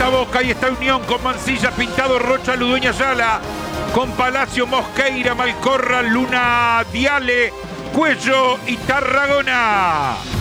está Boca, ahí está Unión con Mancilla, Pintado, Rocha, Ludueña, Ayala, con Palacio, Mosqueira, Malcorra, Luna, Diale, Cuello y Tarragona.